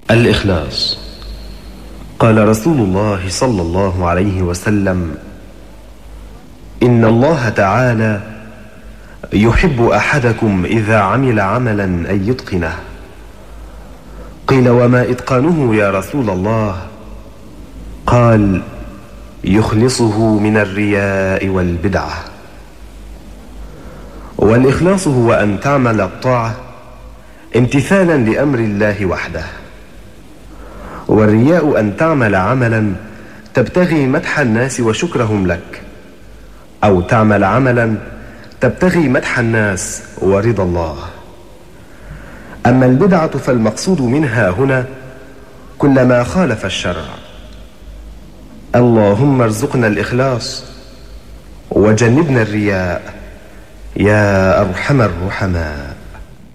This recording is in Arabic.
الإخلاص. قال رسول الله صلى الله عليه وسلم: إن الله تعالى يحب أحدكم إذا عمل عملا أن يتقنه. قيل: وما إتقانه يا رسول الله؟ قال: يخلصه من الرياء والبدعة. والإخلاص هو أن تعمل الطاعة امتثالا لأمر الله وحده، والرياء أن تعمل عملا تبتغي مدح الناس وشكرهم لك، أو تعمل عملا تبتغي مدح الناس ورضا الله. أما البدعة فالمقصود منها هنا كل ما خالف الشرع. اللهم ارزقنا الإخلاص وجنبنا الرياء يا أرحم الرحماء.